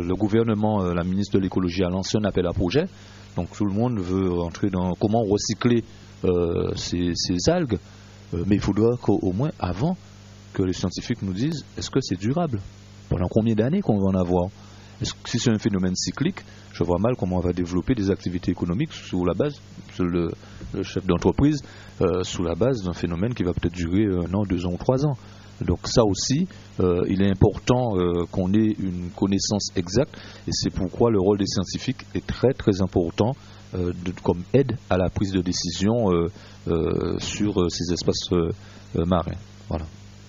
le gouvernement, la ministre de l'écologie a lancé un appel à projet. Donc tout le monde veut entrer dans comment recycler ces algues. Mais il faudra qu'au moins avant que les scientifiques nous disent est-ce que c'est durable? Pendant combien d'années qu'on va en avoir? Si c'est un phénomène cyclique, je vois mal comment on va développer des activités économiques sur la base, le chef d'entreprise, sous la base d'un phénomène qui va peut-être durer 1 an, 2 ans ou 3 ans. Donc ça aussi, il est important qu'on ait une connaissance exacte, et c'est pourquoi le rôle des scientifiques est très très important comme aide à la prise de décision sur ces espaces marins. Voilà.